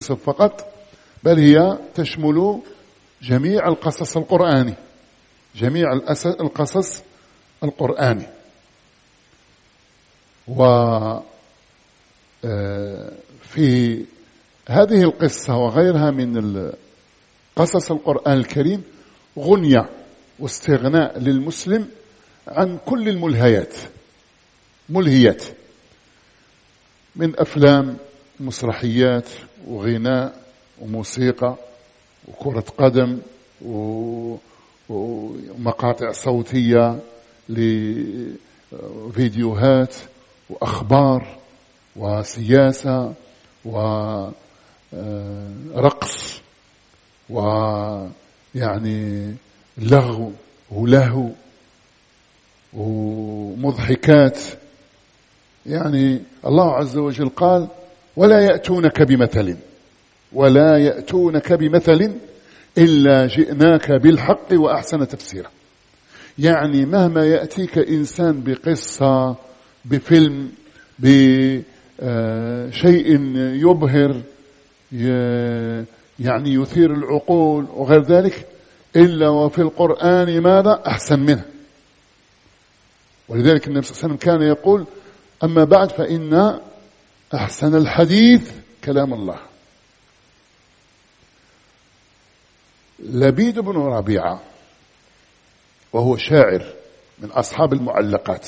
فقط، بل هي تشمل جميع القصص القرآني، جميع القصص القرآني. وفي هذه القصة وغيرها من قصص القرآن الكريم غنية واستغناء للمسلم عن كل ملهيات من أفلام، مسرحيات، وغناء، وموسيقى، وكرة قدم، ومقاطع صوتية لفيديوهات، وأخبار، وسياسة، ورقص، ويعني لغو ولهو ومضحكات. يعني الله عز وجل قال: ولا يأتونك بمثل إلا جئناك بالحق وأحسن تفسيرا. يعني مهما يأتيك إنسان بقصة، بفيلم، بشيء يبهر يعني يثير العقول وغير ذلك، إلا وفي القرآن ماذا أحسن منه. ولذلك النبي صلى الله عليه وسلم كان يقول: أما بعد فإن أحسن الحديث كلام الله. لبيد بن ربيعة وهو شاعر من أصحاب المعلقات،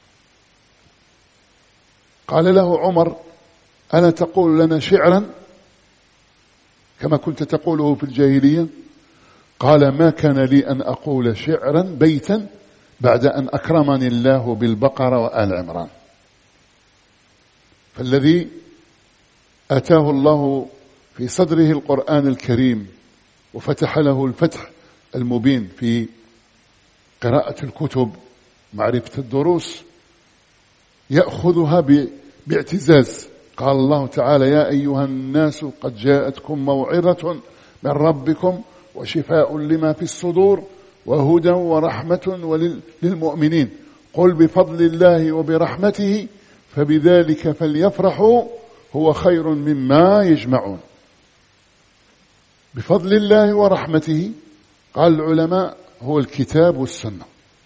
قال له عمر: ألا تقول لنا شعرا كما كنت تقوله في الجاهلية؟ قال: ما كان لي أن أقول شعرا بيتا بعد أن أكرمني الله بالبقرة وآل عمران. فالذي أتاه الله في صدره القرآن الكريم وفتح له الفتح المبين في قراءة الكتب، معرفة الدروس، يأخذها باعتزاز. قال الله تعالى: يا أيها الناس قد جاءتكم موعظة من ربكم وشفاء لما في الصدور وهدى ورحمة للمؤمنين، قل بفضل الله وبرحمته فبذلك فليفرحوا هو خير مما يجمعون. بفضل الله ورحمته، قال العلماء، هو الكتاب والسنة.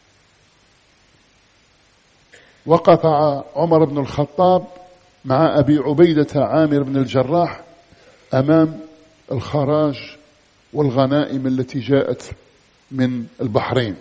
وقف عمر بن الخطاب مع أبي عبيدة عامر بن الجراح أمام الخراج والغنائم التي جاءت من البحرين،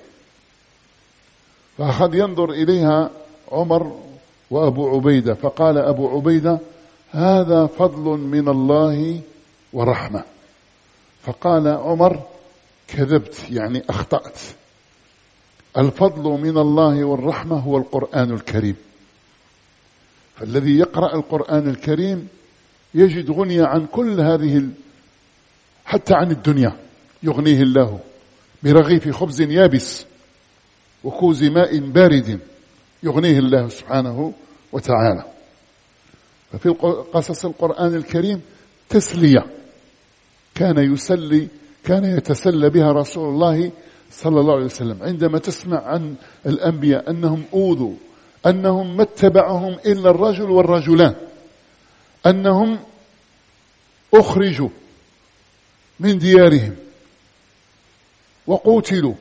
فأخذ ينظر إليها عمر وأبو عبيدة، فقال أبو عبيدة: هذا فضل من الله ورحمة. فقال عمر: كذبت، يعني أخطأت، الفضل من الله والرحمة هو القرآن الكريم. فالذي يقرأ القرآن الكريم يجد غنية عن كل هذه، حتى عن الدنيا يغنيه الله برغيف خبز يابس وكوز ماء بارد، يغنيه الله سبحانه وتعالى. ففي قصص القرآن الكريم تسلية كان يتسلى بها رسول الله صلى الله عليه وسلم. عندما تسمع عن الأنبياء أنهم أوذوا، أنهم ما اتبعهم إلا الرجل والرجلان، أنهم أخرجوا من ديارهم وقتلوا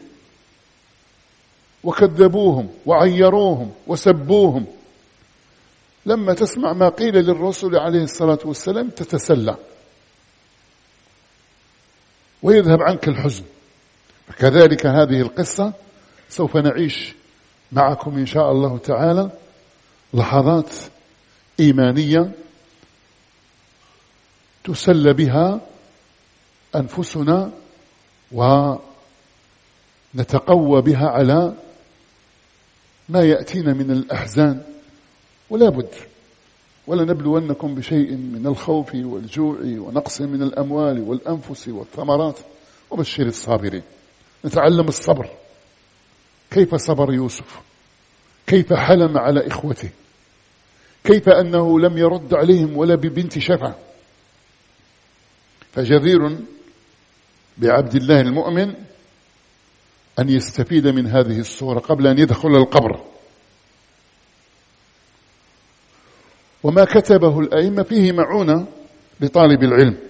وكذبوهم وعيروهم وسبوهم، لما تسمع ما قيل للرسول عليه الصلاة والسلام تتسلى ويذهب عنك الحزن. كذلك هذه القصة سوف نعيش معكم إن شاء الله تعالى لحظات إيمانية تسلى بها أنفسنا ونتقوى بها على ما يأتينا من الأحزان. ولا بد، ولنبلونكم بشيء من الخوف والجوع ونقص من الأموال والأنفس والثمرات وبشر الصابرين. نتعلم الصبر، كيف صبر يوسف، كيف حلم على إخوته، كيف أنه لم يرد عليهم ولا ببنت شفع. فجدير بعبد الله المؤمن أن يستفيد من هذه الصورة قبل أن يدخل القبر. وما كتبه الأئمة فيه معونة لطالب العلم.